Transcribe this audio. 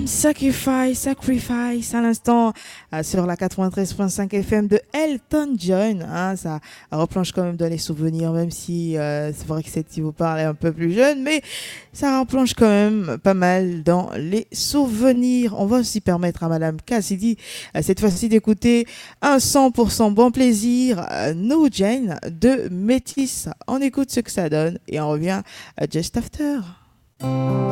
Sacrifice à l'instant sur la 93.5 FM de Elton John. Hein, ça replonge quand même dans les souvenirs, même si c'est vrai que cette qui vous parle est un peu plus jeune, mais ça replonge quand même pas mal dans les souvenirs. On va aussi permettre à Madame Cassidy cette fois-ci d'écouter un 100% bon plaisir, No Jane de Métis. On écoute ce que ça donne et on revient just after.